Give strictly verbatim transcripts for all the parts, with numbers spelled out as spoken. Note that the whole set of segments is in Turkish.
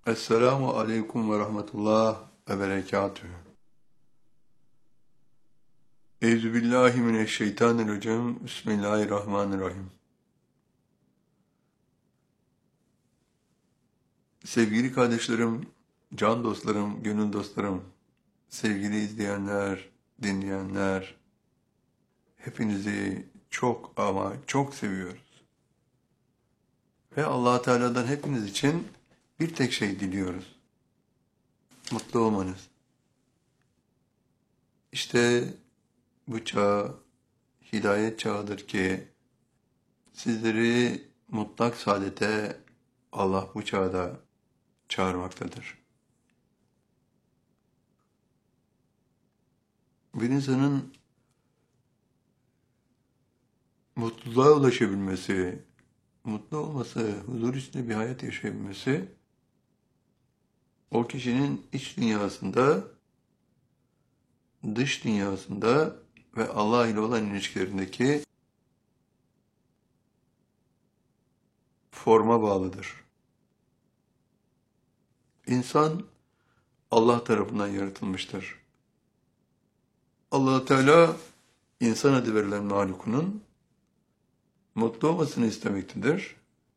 Esselamu aleyküm ve rahmetullah ve berekatühü. Euzubillahimineşşeytanirracim. Bismillahirrahmanirrahim. Sevgili kardeşlerim, can dostlarım, gönül dostlarım, sevgili izleyenler, dinleyenler, hepinizi çok ama çok seviyoruz. Ve Allah Teala'dan hepiniz için bir tek şey diliyoruz. Mutlu olmanız. İşte bu çağ hidayet çağıdır ki sizleri mutlak saadete Allah bu çağda çağırmaktadır. Bir insanın mutluluğa ulaşabilmesi, mutlu olması, huzur içinde bir hayat yaşayabilmesi, o kişinin iç dünyasında, dış dünyasında ve Allah ile olan ilişkilerindeki forma bağlıdır. İnsan Allah tarafından yaratılmıştır. Allah Teala insan adı verilen mahlukunun mutlu olmasını istemektedir.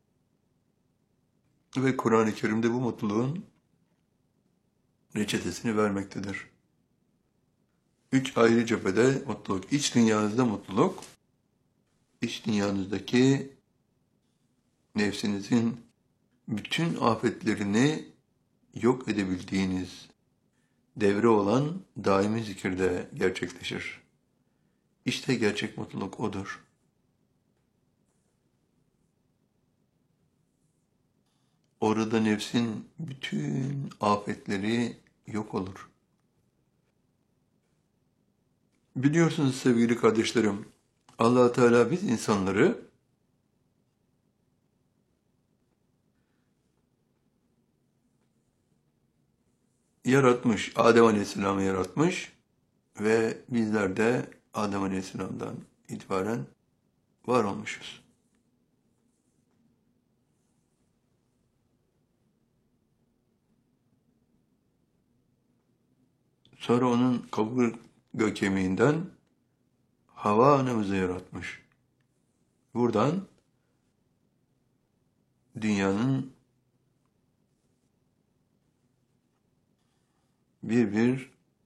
Ve Kur'an-ı Kerim'de bu mutluluğun reçetesini vermektedir. Üç ayrı cephede mutluluk. İç dünyanızda mutluluk, iç dünyanızdaki nefsinizin bütün afetlerini yok edebildiğiniz devre olan daimi zikirde gerçekleşir. İşte gerçek mutluluk odur. Orada nefsin bütün afetleri yok olur. Biliyorsunuz sevgili kardeşlerim, Allah Teala biz insanları yaratmış, Adem Aleyhisselam'ı yaratmış ve bizler de Adem Aleyhisselam'dan itibaren var olmuşuz. Sonra onun kaburga kemiğinden Havva anamızı yaratmış. Buradan dünyanın bir bir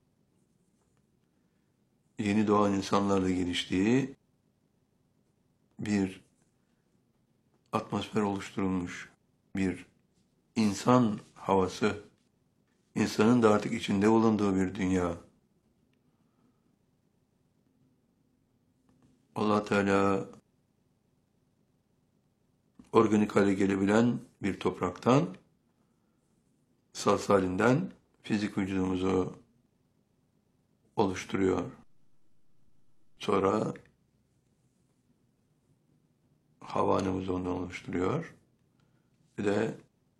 yeni doğan insanlarla geliştiği bir atmosfer oluşturulmuş, bir insan havası, insanın da artık içinde bulunduğu bir dünya. Allah Teala organik hale gelebilen bir topraktan, saz halinden fizik vücudumuzu oluşturuyor. Sonra havanımızı ondan oluşturuyor. Bir de